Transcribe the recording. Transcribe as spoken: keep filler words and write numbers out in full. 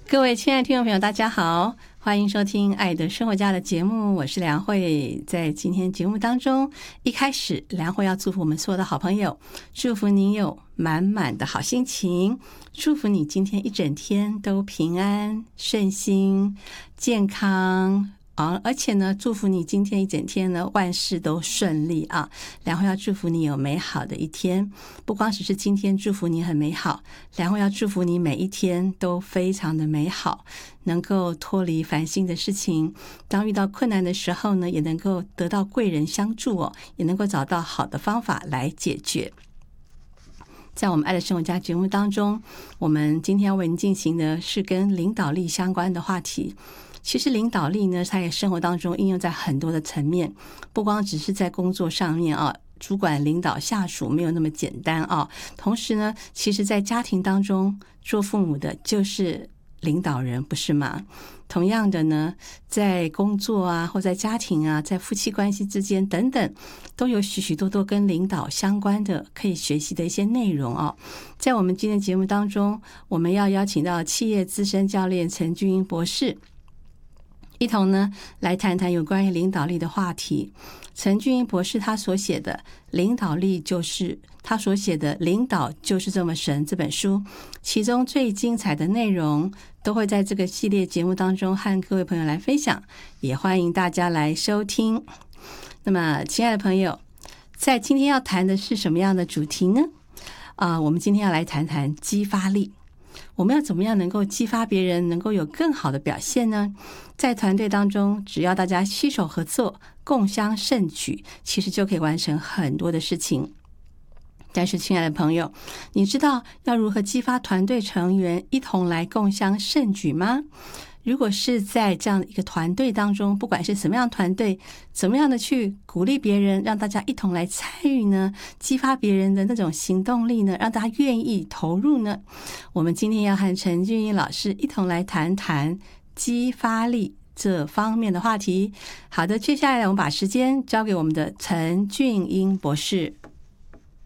各位亲爱的听众朋友大家好，欢迎收听爱的生活家的节目，我是梁慧。在今天节目当中，一开始梁慧要祝福我们所有的好朋友，祝福您有满满的好心情，祝福你今天一整天都平安顺心健康啊，而且呢，祝福你今天一整天呢，万事都顺利啊！梁慧要祝福你有美好的一天，不光只是今天祝福你很美好，梁慧要祝福你每一天都非常的美好，能够脱离烦心的事情，当遇到困难的时候呢，也能够得到贵人相助哦，也能够找到好的方法来解决。在我们爱的生活家节目当中，我们今天要为您进行的是跟领导力相关的话题。其实领导力呢，它也生活当中应用在很多的层面，不光只是在工作上面啊，主管领导下属没有那么简单啊。同时呢，其实在家庭当中，做父母的就是领导人，不是吗？同样的呢，在工作啊，或在家庭啊，在夫妻关系之间等等，都有许许多多跟领导相关的可以学习的一些内容啊。在我们今天节目当中，我们要邀请到企业资深教练陈俊英博士，一同呢来谈谈有关于领导力的话题。陈俊英博士他所写的领导力就是他所写的领导就是这么神这本书，其中最精彩的内容都会在这个系列节目当中和各位朋友来分享，也欢迎大家来收听。那么亲爱的朋友，在今天要谈的是什么样的主题呢？啊、呃，我们今天要来谈谈激发力。我们要怎么样能够激发别人能够有更好的表现呢？在团队当中，只要大家携手合作，共襄盛举，其实就可以完成很多的事情。但是亲爱的朋友，你知道要如何激发团队成员一同来共襄盛举吗？如果是在这样的一个团队当中，不管是什么样的团队，怎么样的去鼓励别人，让大家一同来参与呢？激发别人的那种行动力呢？让大家愿意投入呢？我们今天要和陈俊英老师一同来谈谈激发力这方面的话题。好的，接下来我们把时间交给我们的陈俊英博士。